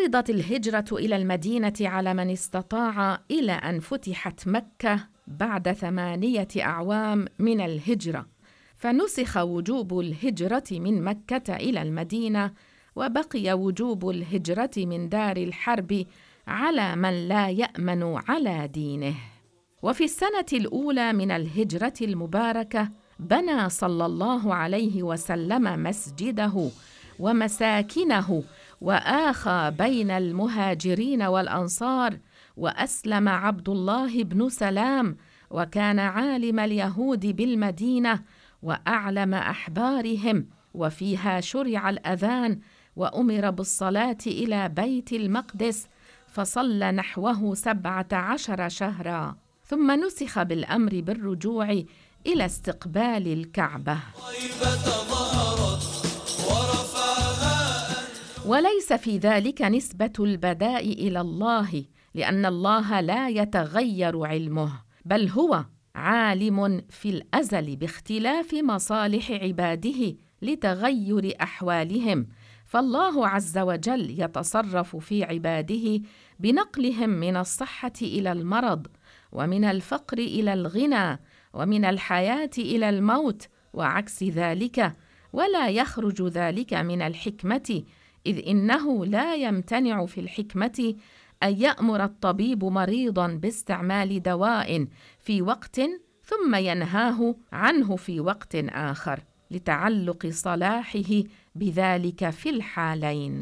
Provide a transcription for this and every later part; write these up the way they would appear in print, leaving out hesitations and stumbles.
فرضت الهجرة إلى المدينة على من استطاع إلى أن فتحت مكة بعد 8 أعوام من الهجرة، فنسخ وجوب الهجرة من مكة إلى المدينة، وبقي وجوب الهجرة من دار الحرب على من لا يأمن على دينه. وفي السنة الأولى من الهجرة المباركة بنى صلى الله عليه وسلم مسجده ومساكنه، وآخى بين المهاجرين والأنصار، وأسلم عبد الله بن سلام، وكان عالم اليهود بالمدينة وأعلم أحبارهم، وفيها شرع الأذان وأمر بالصلاة إلى بيت المقدس، فصلى نحوه 17 شهرا، ثم نسخ بالأمر بالرجوع إلى استقبال الكعبة. وليس في ذلك نسبة البداء إلى الله، لأن الله لا يتغير علمه، بل هو عالم في الأزل باختلاف مصالح عباده لتغير أحوالهم، فالله عز وجل يتصرف في عباده بنقلهم من الصحة إلى المرض، ومن الفقر إلى الغنى، ومن الحياة إلى الموت، وعكس ذلك، ولا يخرج ذلك من الحكمة، إذ إنه لا يمتنع في الحكمة أن يأمر الطبيب مريضاً باستعمال دواء في وقت ثم ينهاه عنه في وقت آخر، لتعلق صلاحه بذلك في الحالين.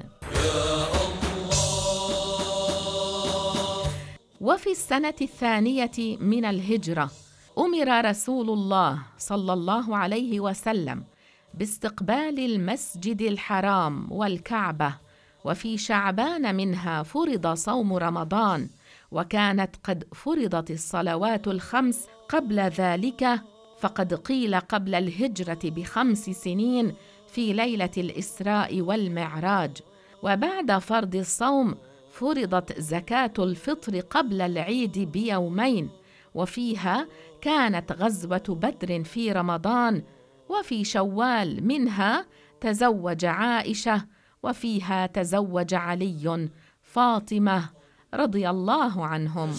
وفي السنة الثانية من الهجرة أمر رسول الله صلى الله عليه وسلم باستقبال المسجد الحرام والكعبة، وفي شعبان منها فرض صوم رمضان، وكانت قد فرضت الصلوات الخمس قبل ذلك، فقد قيل قبل الهجرة ب5 سنين في ليلة الإسراء والمعراج. وبعد فرض الصوم فرضت زكاة الفطر قبل العيد بيومين، وفيها كانت غزوة بدر في رمضان، وفي شوال منها تزوج عائشة، وفيها تزوج علي فاطمة رضي الله عنهم.